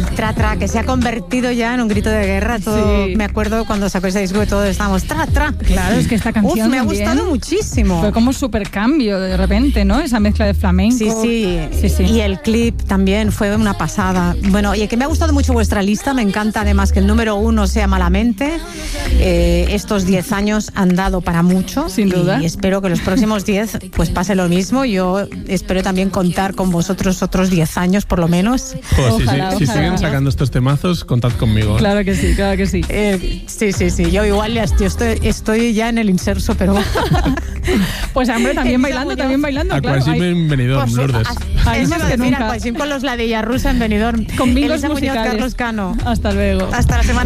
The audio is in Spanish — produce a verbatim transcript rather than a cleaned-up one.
Tra Tra, que se ha convertido ya en un grito de guerra. Todo, sí. Me acuerdo cuando sacó ese disco que todos estábamos Tra Tra. Claro, es que esta canción Uf, me ha gustado muchísimo. Fue como súper cambio de repente, ¿no? Esa mezcla de flamenco. Sí, sí, sí, sí. Y el clip también fue una pasada. Bueno, y que me ha gustado mucho vuestra lista. Me encanta además que el número uno sea Malamente. Eh, estos diez años han dado para mucho. Sin duda. Y espero que los próximos diez pues pase lo mismo. Yo espero también contar con vosotros otros diez años por lo menos. Pues ojalá, si, si, si siguen sacando estos temazos, contad conmigo. ¿eh? Claro que sí, claro que sí. Eh, sí, sí, sí. Yo igual ya estoy, estoy, estoy ya en el inserso, pero... Pues hombre, también bailando, también bailando. Aquasim claro, en Benidorm, Lourdes. Ahí más que nunca. Aquasim con los Ladilla Rusa en Benidorm. Con bingos Elisa musicales. Muñoz, Carlos Cano. Hasta luego. Hasta la semana